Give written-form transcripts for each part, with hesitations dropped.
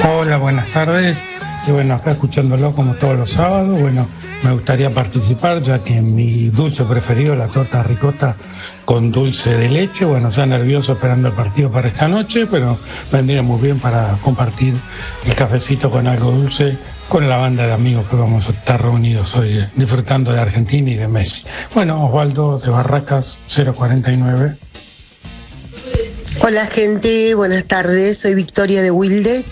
Hola, buenas tardes. Y bueno, acá escuchándolo como todos los sábados, bueno, me gustaría participar ya que mi dulce preferido, la torta ricota con dulce de leche. Bueno, ya nervioso esperando el partido para esta noche, pero vendría muy bien para compartir el cafecito con algo dulce con la banda de amigos que vamos a estar reunidos hoy disfrutando de Argentina y de Messi. Bueno, Osvaldo de Barracas 049. Hola gente, buenas tardes, soy Victoria de Wilde.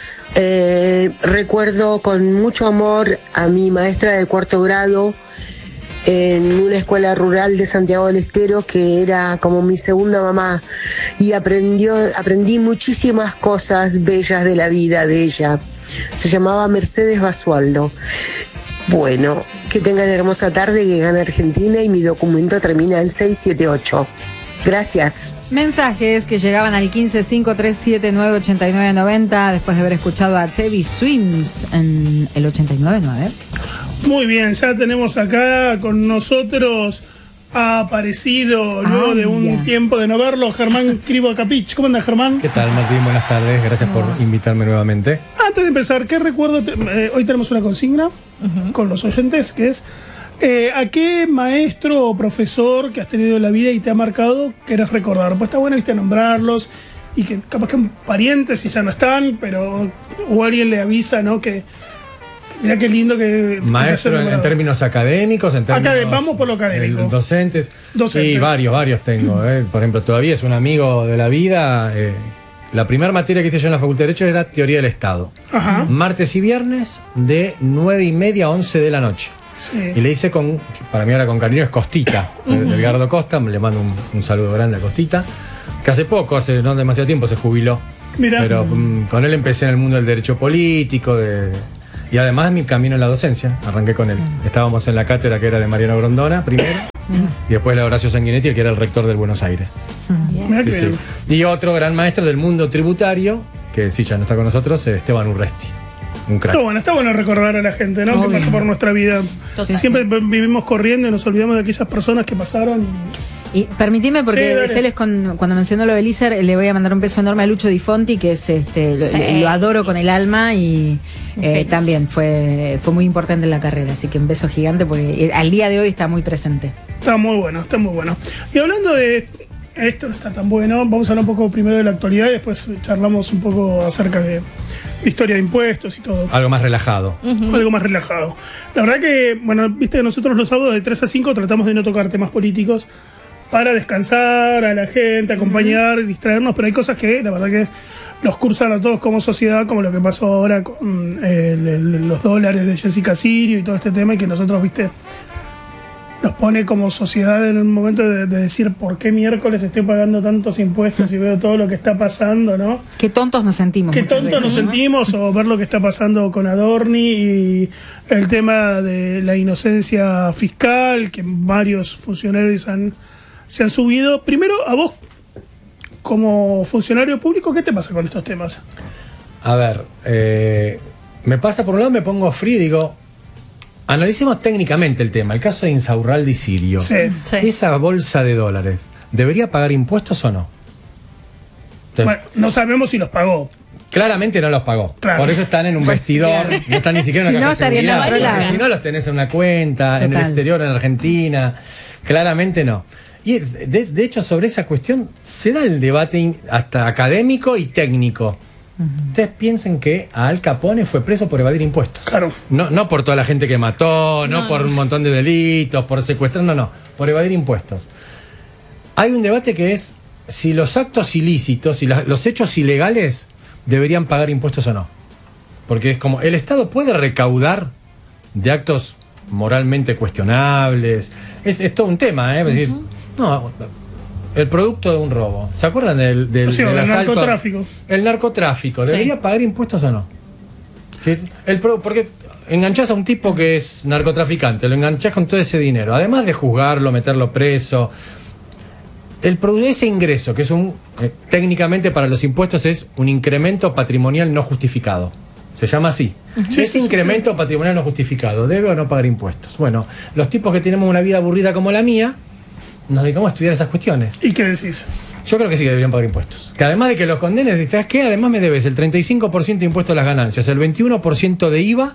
Recuerdo con mucho amor a mi maestra de cuarto grado en una escuela rural de Santiago del Estero, que era como mi segunda mamá, y aprendí muchísimas cosas bellas de la vida de ella. Se llamaba Mercedes Basualdo. Bueno, que tengan hermosa tarde, que gane Argentina y mi documento termina en 678. Gracias. Mensajes que llegaban al 1553798990 después de haber escuchado a Teddy Swims en el 89.9. Muy bien, ya tenemos acá con nosotros, ha aparecido luego de un tiempo de no verlo, Germán Cribo Capich. ¿Cómo andas, Germán? ¿Qué tal, Martín? Buenas tardes, gracias por invitarme nuevamente. Antes de empezar, ¿qué recuerdo? Hoy tenemos una consigna con los oyentes, que es ¿a qué maestro o profesor que has tenido en la vida y te ha marcado querés recordar? Pues está bueno, viste, nombrarlos, y que capaz que un pariente si ya no están, pero o alguien le avisa, ¿no? Que mirá qué lindo que maestro en términos académicos, en términos vamos por lo académico. Docentes. Sí, varios tengo. Por ejemplo, todavía es un amigo de la vida. La primera materia que hice yo en la Facultad de Derecho era Teoría del Estado. Ajá. Martes y viernes de 9:30 a 11 de la noche. Sí. Y le hice para mí ahora con cariño, es Costita, Edgardo Costa. Le mando un saludo grande a Costita, que hace no demasiado tiempo, se jubiló. Mirá. Pero con él empecé en el mundo del derecho político, y además mi camino en la docencia, arranqué con él. Estábamos en la cátedra que era de Mariano Grondona primero, y después de Horacio Sanguinetti, que era el rector del Buenos Aires. Sí. Y otro gran maestro del mundo tributario, que sí ya no está con nosotros, Esteban Urresti. Un crack. Está bueno recordar a la gente, ¿no? Que pasó por nuestra vida. Siempre vivimos corriendo y nos olvidamos de aquellas personas que pasaron. Y permitime, porque cuando mencionó lo de Elízer, le voy a mandar un beso enorme a Lucho Di Fonti, que es lo adoro con el alma, y también fue muy importante en la carrera, así que un beso gigante, porque al día de hoy está muy presente. Está muy bueno. Y hablando de esto, no está tan bueno, vamos a hablar un poco primero de la actualidad y después charlamos un poco acerca de historia de impuestos y todo. Algo más relajado. Algo más relajado. La verdad que, bueno, viste que nosotros los sábados de 3 a 5 tratamos de no tocar temas políticos para descansar a la gente, acompañar, distraernos, pero hay cosas que la verdad que nos cursan a todos como sociedad, como lo que pasó ahora con los dólares de Jessica Sirio y todo este tema, y que nosotros, viste, nos pone como sociedad en un momento de decir por qué miércoles estoy pagando tantos impuestos y veo todo lo que está pasando, ¿no? Qué tontos nos sentimos. Sentimos, o ver lo que está pasando con Adorni y el tema de la inocencia fiscal, que varios funcionarios se han subido. Primero, a vos, como funcionario público, ¿qué te pasa con estos temas? A ver, me pasa, por un lado me pongo frío y digo, analicemos técnicamente el tema. El caso de Insaurralde y Sirio. Sí. Esa bolsa de dólares, ¿debería pagar impuestos o no? Entonces, bueno, no sabemos si los pagó. Claramente no los pagó. Claro. Por eso están en un vestidor, no están ni siquiera en una caja de seguridad. Si no, los tenés en una cuenta, en el exterior, en Argentina. Claramente no. Y de hecho, sobre esa cuestión se da el debate hasta académico y técnico. Ustedes piensen que a Al Capone fue preso por evadir impuestos. Claro. No por toda la gente que mató, no por un montón de delitos, por secuestrar, no, por evadir impuestos. Hay un debate que es si los actos ilícitos y los hechos ilegales deberían pagar impuestos o no. Porque es como, el Estado puede recaudar de actos moralmente cuestionables. Es todo un tema, ¿eh? Es decir, no, el producto de un robo. ¿Se acuerdan del asalto? Narcotráfico. El narcotráfico. ¿Debería pagar impuestos o no? ¿Sí? Porque enganchás a un tipo que es narcotraficante, lo enganchás con todo ese dinero. Además de juzgarlo, meterlo preso, ese ingreso, que es técnicamente para los impuestos es un incremento patrimonial no justificado. Se llama así. Ese incremento patrimonial no justificado, ¿debe o no pagar impuestos? Bueno, los tipos que tenemos una vida aburrida como la mía, nos dedicamos a estudiar esas cuestiones. ¿Y qué decís? Yo creo que sí que deberían pagar impuestos. Que además de que los condenes, ¿sabes qué? Además me debes el 35% de impuesto a las ganancias, el 21% de IVA,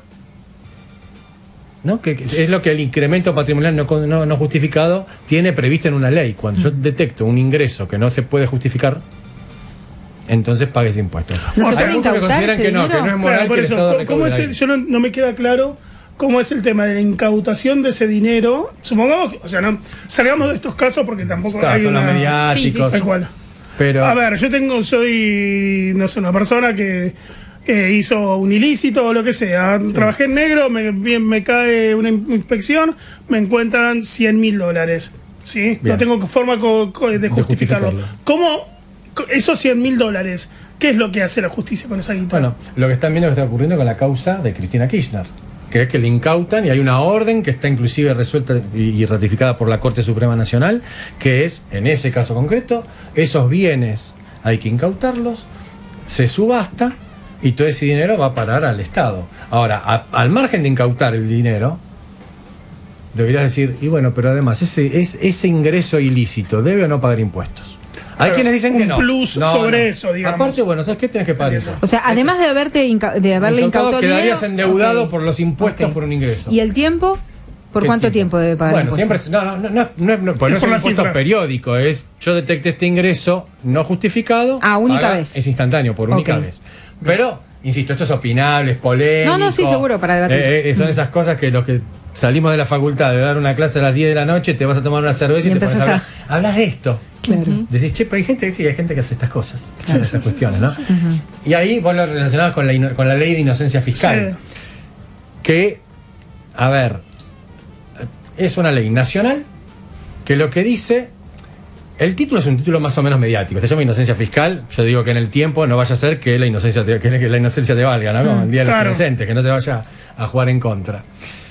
¿no? Que es lo que el incremento patrimonial no justificado tiene previsto en una ley. Cuando yo detecto un ingreso que no se puede justificar, entonces pagues impuestos. No se puede incautar consideran que no es moral que el Estado recaude. Yo no me queda claro cómo es el tema de la incautación de ese dinero. Supongamos que, o sea, no salgamos de estos casos porque tampoco hay son una... los mediáticos. Tal cual. Pero... A ver, soy, no sé, una persona que hizo un ilícito o lo que sea. Trabajé en negro, me cae una inspección, me encuentran $100.000. ¿Sí? No tengo forma de justificarlo. ¿Cómo esos $100.000? ¿Qué es lo que hace la justicia con esa guita? Bueno, lo que están viendo que está ocurriendo con la causa de Cristina Kirchner, que es que le incautan y hay una orden que está inclusive resuelta y ratificada por la Corte Suprema Nacional, que es, en ese caso concreto, esos bienes hay que incautarlos, se subasta y todo ese dinero va a parar al Estado. Ahora, al margen de incautar el dinero, deberías decir, y bueno, pero además, ese ingreso ilícito, ¿debe o no pagar impuestos? Hay quienes dicen que no. Un plus sobre eso, digamos. Aparte, bueno, ¿sabes qué? Tienes que pagar impuestos. O sea, además de haberle incautado el dinero, quedarías endeudado por los impuestos por un ingreso. ¿Y el tiempo? ¿Por cuánto tiempo debe pagar impuestos? Siempre... No es un impuesto periódico. Yo detecté este ingreso no justificado. Única vez. Es instantáneo, por única vez. Pero, insisto, esto es opinable, es polémico. No, sí, seguro, para debatir. Son esas cosas que los que salimos de la facultad de dar una clase a las 10 de la noche, te vas a tomar una cerveza y te pones a hablar. Hablas de esto. Claro. Decís, che, pero hay gente que hace estas cosas, estas cuestiones, ¿no? Y ahí vos lo relacionabas con la ley de inocencia fiscal. Que, a ver, es una ley nacional que lo que dice, el título es un título más o menos mediático, se llama inocencia fiscal. Yo digo que en el tiempo no vaya a ser que la inocencia te valga, ¿no? Como el día de los inocentes, que no te vaya a jugar en contra.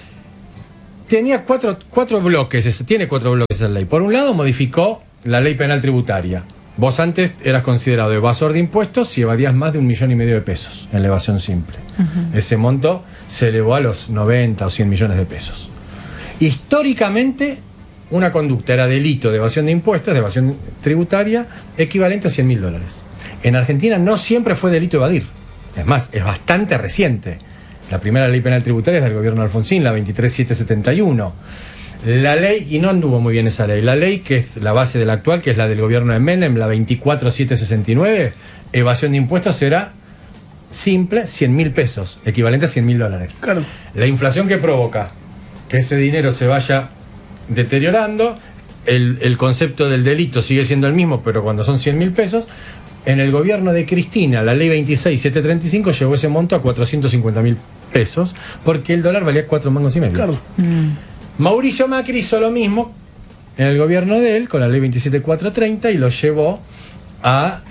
Tenía cuatro bloques, tiene 4 bloques esa ley. Por un lado, modificó la ley penal tributaria. Vos antes eras considerado evasor de impuestos si evadías más de 1,5 millones de pesos en la evasión simple. Ese monto se elevó a los 90 o 100 millones de pesos. Históricamente, una conducta era delito de evasión de impuestos, de evasión tributaria, equivalente a $100.000. En Argentina no siempre fue delito evadir. Es más, es bastante reciente. La primera ley penal tributaria es del gobierno de Alfonsín, la 23771. La ley, y no anduvo muy bien esa ley, la ley que es la base de la actual, que es la del gobierno de Menem, la 24769, evasión de impuestos era simple, $100.000, equivalente a $100.000. Claro. La inflación que provoca que ese dinero se vaya deteriorando, el concepto del delito sigue siendo el mismo, pero cuando son $100.000, en el gobierno de Cristina, la ley 26735 llevó ese monto a $450.000, porque el dólar valía 4,5 mangos. Claro. Mauricio Macri hizo lo mismo en el gobierno de él, con la ley 27430, y lo llevó a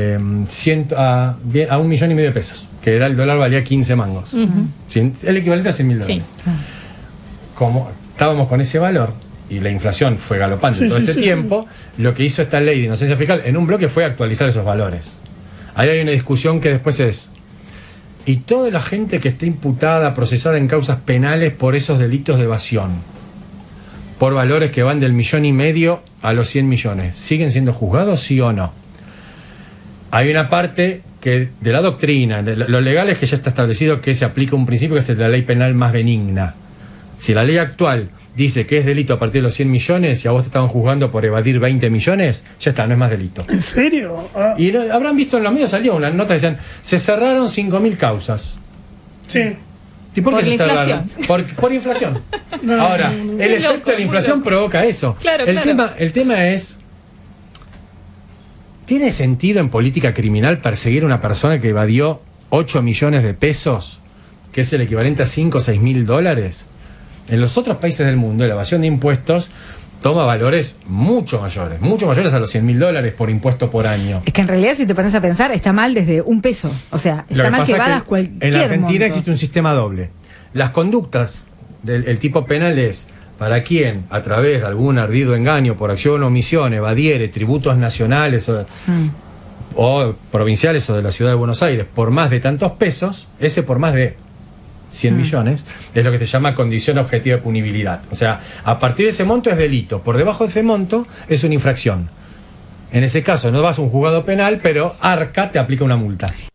$1,5 millones, que era el dólar valía 15 mangos. El equivalente a $100.000. Sí. Como estábamos con ese valor y la inflación fue galopante todo este tiempo, lo que hizo esta ley de inocencia fiscal en un bloque fue actualizar esos valores. Ahí hay una discusión que después es, y toda la gente que está imputada, procesada en causas penales por esos delitos de evasión, por valores que van del 1,5 millones a los 100 millones, ¿siguen siendo juzgados, sí o no? Hay una parte que de la doctrina, lo legal es que ya está establecido que se aplica un principio que es el de la ley penal más benigna. Si la ley actual dice que es delito a partir de los 100 millones y a vos te estaban juzgando por evadir 20 millones, ya está, no es más delito. ¿En serio? Y habrán visto en los medios, salió una nota que decían, se cerraron 5.000 causas. Sí. ¿Y por qué se cerraron? Por inflación. Ahora, el efecto de la inflación provoca eso. Claro, el tema es, ¿tiene sentido en política criminal perseguir a una persona que evadió 8 millones de pesos, que es el equivalente a 5 o 6 mil dólares? En los otros países del mundo, la evasión de impuestos toma valores mucho mayores a los $100.000 por impuesto por año. Es que en realidad, si te pones a pensar, está mal desde $1. O sea, está mal que evadas cualquier en la Argentina monto. Existe un sistema doble. Las conductas del tipo penal es para quien, a través de algún ardido engaño por acción o omisión, evadiere tributos nacionales o provinciales o de la ciudad de Buenos Aires por más de tantos pesos, ese por más de 100 millones, es lo que se llama condición objetiva de punibilidad. O sea, a partir de ese monto es delito, por debajo de ese monto es una infracción. En ese caso no vas a un juzgado penal, pero Arca te aplica una multa.